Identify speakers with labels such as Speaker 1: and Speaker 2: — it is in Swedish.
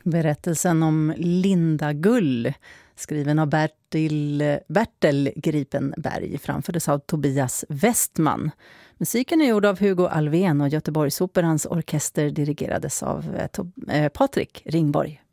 Speaker 1: Berättelsen om Linda Gull, skriven av Bertel Gripenberg, framfördes av Tobias Westman. Musiken är gjord av Hugo Alvén och Göteborgsoperans orkester dirigerades av Patrik Ringborg.